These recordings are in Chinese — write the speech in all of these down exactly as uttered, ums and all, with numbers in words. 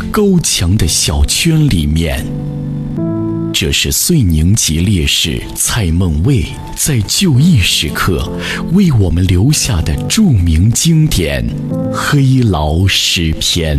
高墙的小圈里面。这是遂宁籍烈士蔡孟卫在就义时刻为我们留下的著名经典《黑劳诗篇》。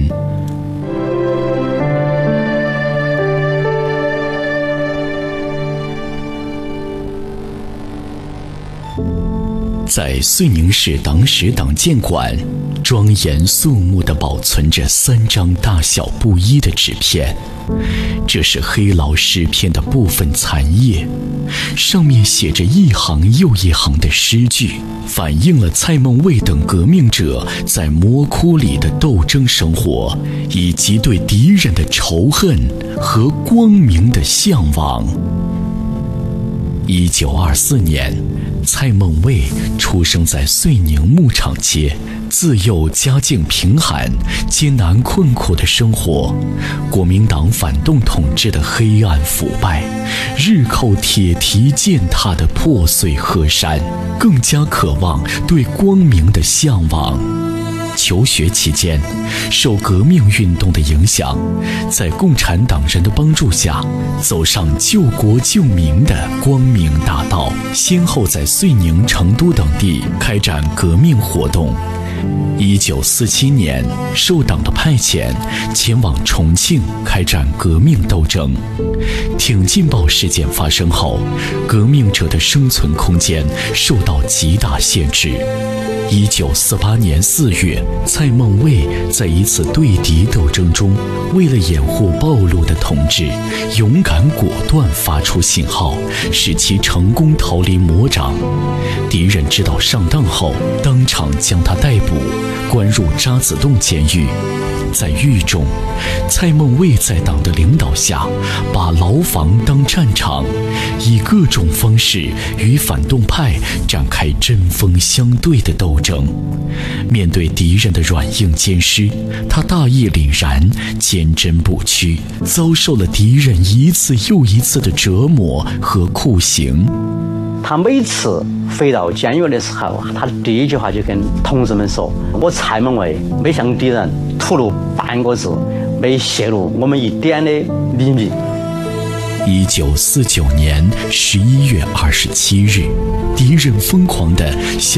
在遂宁市党史党建馆，庄严肃穆地保存着三张大小不一的纸片，这是黑劳诗篇的部分残页，上面写着一行又一行的诗句，反映了蔡孟卫等革命者在魔窟里的斗争生活，以及对敌人的仇恨和光明的向往。一九二四年，蔡孟卫出生在遂宁牧场街，自幼家境贫寒，艰难困苦的生活，国民党反动统治的黑暗腐败，日寇铁蹄践踏的破碎河山，更加渴望对光明的向往。求学期间，受革命运动的影响，在共产党人的帮助下，走上救国救民的光明大道，先后在遂宁、成都等地开展革命活动。一九四七年，受党的派遣，前往重庆开展革命斗争。挺进报事件发生后，革命者的生存空间受到极大限制。一九四八年四月，蔡孟卫在一次对敌斗争中，为了掩护暴露的统治，勇敢果断发出信号，使其成功逃离魔掌。敌人知道上当后，当场将他逮捕，关入渣滓洞监狱。在狱中，蔡孟卫在党的领导下，把牢房当战场，以各种方式与反动派展开针锋相对的斗争。面对敌人的软硬兼施，他大义凛然，坚贞不屈，遭受了敌人一次又一次的折磨和酷刑。 他每次回到监狱的时候，他的第一句话就跟同志们说：“我蔡孟卫没向敌人吐露半个字，没泄露我们一点的秘密。” 一九四九年十一月二十七日，敌人疯狂地向